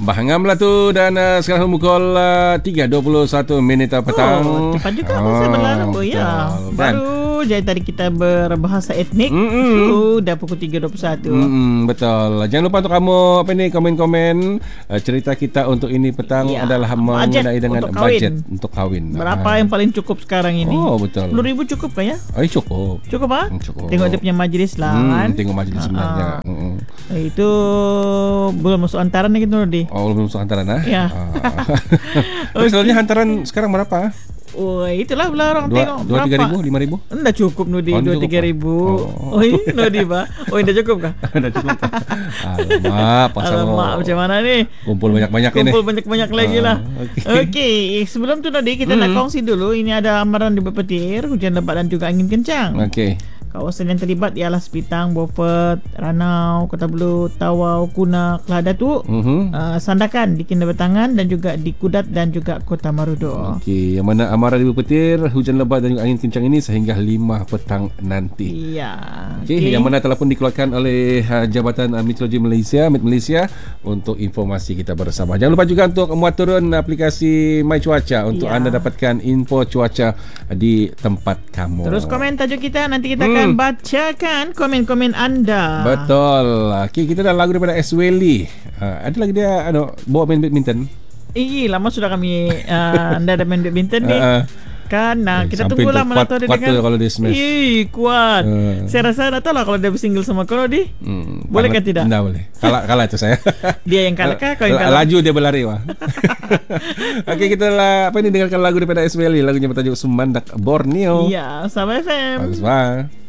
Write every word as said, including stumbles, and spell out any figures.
Bahangam lah tu. Dan uh, sekarang pukul uh, tiga dua puluh satu minit petang. Oh, cepat juga oh, masa berlalu ya. Baru je tadi kita berbahasa etnik. So, dah pukul tiga dua puluh satu. Mm-mm, betul. Jangan lupa untuk kamu apa ni komen-komen uh, cerita kita untuk ini petang ya, adalah mengenai dengan untuk bajet untuk kahwin. Berapa uh. yang paling cukup sekarang ini? Oh, betul. sepuluh ribu cukup kan ya? Oh, cukup. Cukup ah? Cukup. Tengok dia punya majlis lah hmm, kan. Tengok majlis sebenarnya. Uh, uh. Itu belum masuk hantaran lagi tu Nurdi. Oh, belum masuk hantaran ah? Ya. Uh. Selalunya hantaran sekarang berapa? Oh, itulah bila orang dua, tengok dua, tiga ribu, lima ribu. Dah cukup Nudi, oh, dua tiga ribu. Oh, oh Nudi ba. Oh, dah cukup kah? Dah cukup. Alamak, pasal Alamak, macam mana ni? Kumpul banyak-banyak Kumpul ini. Kumpul banyak-banyak lagi lah. Okey, okay. Sebelum tu Nudi kita hmm. nak kongsi dulu. Ini ada amaran di berpetir, hujan lebat dan juga angin kencang. Okey. Kawasan yang terlibat ialah Sepitang, Beaufort, Ranau, Kota Belud, Tawau, Kuna, Kelah Datuk, uh-huh. uh, Sandakan di Kinabatangan dan juga di Kudat dan juga Kota Marudu. Okey, yang mana amaran di berpetir, hujan lebat dan juga angin kencang ini sehingga lima petang nanti. Iya. Okey, okay. Yang mana telah pun dikeluarkan oleh uh, Jabatan uh, Meteorologi Malaysia, Met Malaysia untuk informasi kita bersama. Jangan lupa juga untuk muat turun aplikasi My Cuaca untuk ya. anda dapatkan info cuaca di tempat kamu. Terus komen tajuk kita, nanti kita hmm. akan bacakan komen-komen anda. Betul. Okay, kita dah lagu daripada S. Welly. Uh, ada lagi dia ano, bawa main badminton. Eh, lama sudah kami uh, anda dah main badminton ni. Uh, kan nah, eh, kita tunggulah mana tahu dia dengan kalau dia smash. Eh, kuat. Uh. Saya rasa dah tahu lah kalau dia bersingle sama kau di. Hmm, boleh kan tidak? Tidak boleh. Kalah kalah tu saya. Dia yang kalah kah? Kau yang kalah? Laju dia berlari wah. Okey, kita lah apa ini dengarkan lagu daripada S. Welly, lagunya bertajuk Sumandak Borneo. Ya, Sabah F M. Bagus banget.